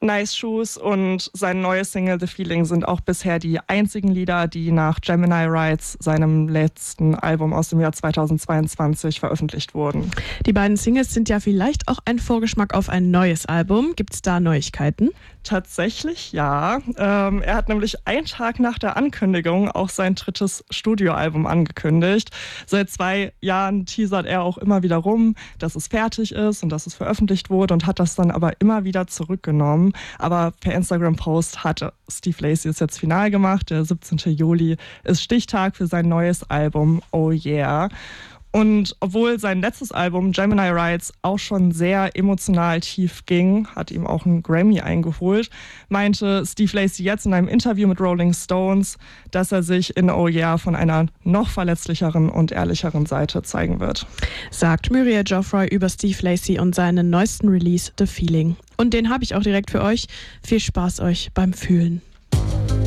Nice Shoes und sein neues Single The Feeling sind auch bisher die einzigen Lieder, die nach Gemini Rights, seinem letzten Album aus dem Jahr 2022, veröffentlicht wurden. Die beiden Singles sind ja vielleicht auch ein Vorgeschmack auf ein neues Album. Gibt es da Neuigkeiten? Tatsächlich ja. Er hat nämlich einen Tag nach der Ankündigung auch sein drittes Studioalbum angekündigt. Seit 2 Jahren teasert er auch immer wieder rum, dass es fertig ist und dass es veröffentlicht wurde und hat das dann aber immer wieder zurückgenommen. Aber per Instagram-Post hat Steve Lacy es jetzt final gemacht. Der 17. Juli ist Stichtag für sein neues Album Oh Yeah. Und obwohl sein letztes Album Gemini Rights auch schon sehr emotional tief ging, hat ihm auch einen Grammy eingeholt, meinte Steve Lacy jetzt in einem Interview mit Rolling Stones, dass er sich in Oh Yeah von einer noch verletzlicheren und ehrlicheren Seite zeigen wird. Sagt Muriel Geoffroy über Steve Lacy und seinen neuesten Release The Feeling. Und den habe ich auch direkt für euch. Viel Spaß euch beim Fühlen.